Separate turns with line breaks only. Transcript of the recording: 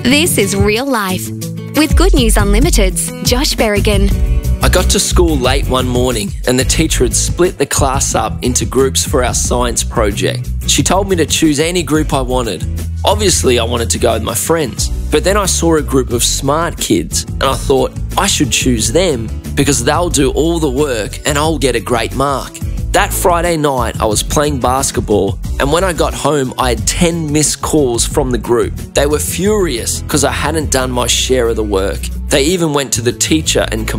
This is Real Life with Good News Unlimited's Josh Berrigan.
I got to school late one morning and the teacher had split the class up into groups for our science project. She told me to choose any group I wanted. Obviously, I wanted to go with my friends, but then I saw a group of smart kids and I thought I should choose them because they'll do all the work and I'll get a great mark. That Friday night, I was playing basketball, and when I got home, I had 10 missed calls from the group. They were furious because I hadn't done my share of the work. They even went to the teacher and